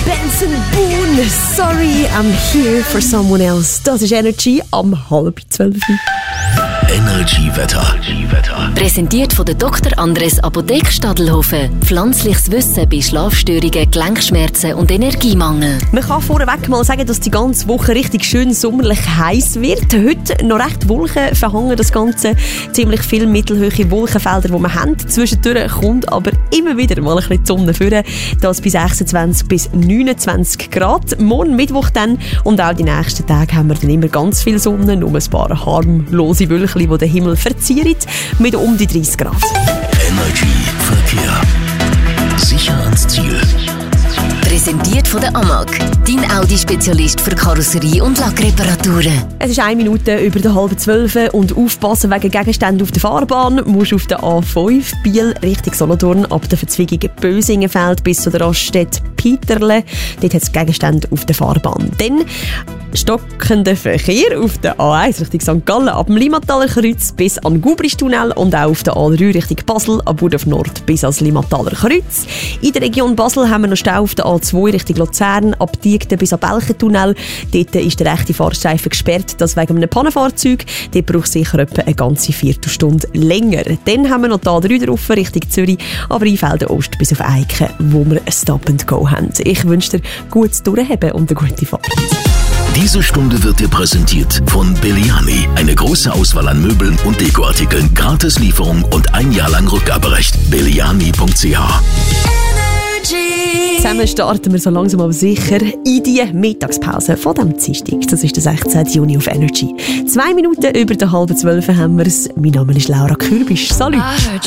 Benson Boone, sorry, I'm here for someone else. Das ist Energy am 11:30. Energy-Wetter. Präsentiert von der Dr. Andres Apotheke Stadelhofen. Pflanzliches Wissen bei Schlafstörungen, Gelenkschmerzen und Energiemangel. Man kann vorweg mal sagen, dass die ganze Woche richtig schön sommerlich heiß wird. Heute noch recht Wolken verhangen das Ganze. Ziemlich viele mittelhohe Wolkenfelder, die wir haben. Zwischendurch kommt aber immer wieder mal ein bisschen die Sonne führen. Das bei 26 bis 29 Grad. Morgen Mittwoch dann und auch die nächsten Tage haben wir dann immer ganz viel Sonne. Nur ein paar harmlose Wölkchen, die den Himmel verzieren, mit um die 30 Grad. Energy Verkehr. Sicher ans Ziel. Präsentiert von der AMAG, dein Audi-Spezialist für Karosserie- und Lackreparaturen. Es ist 1 Minute über der 11:30 und aufpassen wegen Gegenständen auf der Fahrbahn. Musst auf der A5 Biel Richtung Solothurn ab der Verzweigung Bösingenfeld bis zu der Raststätte Peterle. Dort hat es Gegenstände auf der Fahrbahn. Dann stockender Verkehr auf der A1 Richtung St. Gallen ab dem Limmataler Kreuz bis an Gubristunnel und auch auf der A3 Richtung Basel ab Burdorf Nord bis ans Limmataler Kreuz. In der Region Basel haben wir noch Stau auf der A2 Richtung Luzern ab Diegden bis an Belchentunnel. Dort ist der rechte Fahrstreifen gesperrt, das wegen einem Pannenfahrzeug. Dort braucht es sicher etwa eine ganze Viertelstunde länger. Dann haben wir noch die A3 drauf Richtung Zürich, aber Rheinfelden Ost bis auf Eiken, wo wir ein Stop and Go haben. Ich wünsche dir gutes Durchheben und eine gute Fahrt. Diese Stunde wird dir präsentiert von Belliani. Eine große Auswahl an Möbeln und Dekoartikeln, Gratislieferung und 1 Jahr lang Rückgaberecht. Belliani.ch. Zusammen starten wir so langsam aber sicher in die Mittagspause von diesem Dienstag. Das ist der 16. Juni auf Energy. 2 Minuten über der 11:30 haben wir es. Mein Name ist Laura Kürbisch. Salut!